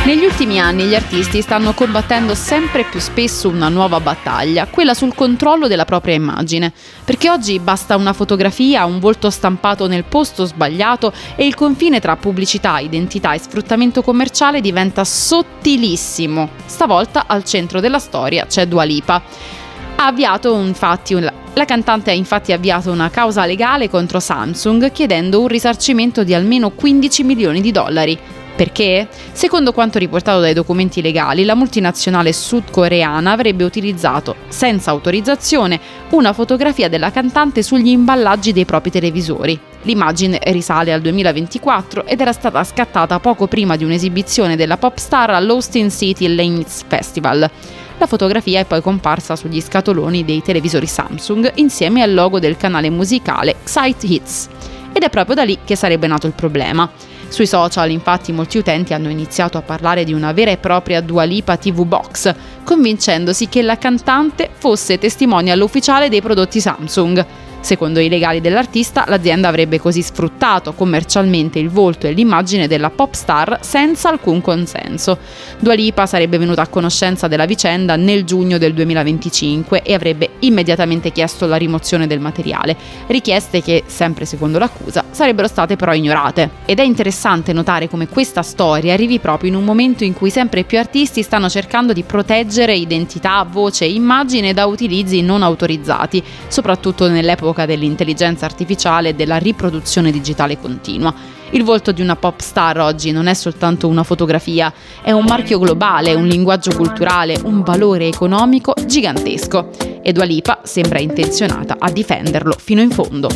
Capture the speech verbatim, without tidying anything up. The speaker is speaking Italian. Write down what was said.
Negli ultimi anni gli artisti stanno combattendo sempre più spesso una nuova battaglia, quella sul controllo della propria immagine, perché oggi basta una fotografia, un volto stampato nel posto sbagliato e il confine tra pubblicità, identità e sfruttamento commerciale diventa sottilissimo. Stavolta al centro della storia c'è Dua Lipa. Ha avviato infatti un La cantante ha infatti avviato una causa legale contro Samsung chiedendo un risarcimento di almeno quindici milioni di dollari. Perché? Secondo quanto riportato dai documenti legali, la multinazionale sudcoreana avrebbe utilizzato, senza autorizzazione, una fotografia della cantante sugli imballaggi dei propri televisori. L'immagine risale al duemilaventiquattro ed era stata scattata poco prima di un'esibizione della pop star all'Austin City Limits Festival. La fotografia è poi comparsa sugli scatoloni dei televisori Samsung insieme al logo del canale musicale Excite Hits. Ed è proprio da lì che sarebbe nato il problema. Sui social, infatti, molti utenti hanno iniziato a parlare di una vera e propria Dua Lipa ti vu Box, convincendosi che la cantante fosse testimonial ufficiale dei prodotti Samsung. Secondo i legali dell'artista, l'azienda avrebbe così sfruttato commercialmente il volto e l'immagine della pop star senza alcun consenso. Dua Lipa sarebbe venuta a conoscenza della vicenda nel giugno del duemilaventicinque e avrebbe immediatamente chiesto la rimozione del materiale, richieste che, sempre secondo l'accusa, sarebbero state però ignorate. Ed è interessante notare come questa storia arrivi proprio in un momento in cui sempre più artisti stanno cercando di proteggere identità, voce e immagine da utilizzi non autorizzati, soprattutto nell'epoca dell'intelligenza artificiale e della riproduzione digitale continua. Il volto di una pop star oggi non è soltanto una fotografia, è un marchio globale, un linguaggio culturale, un valore economico gigantesco. E Dua Lipa sembra intenzionata a difenderlo fino in fondo.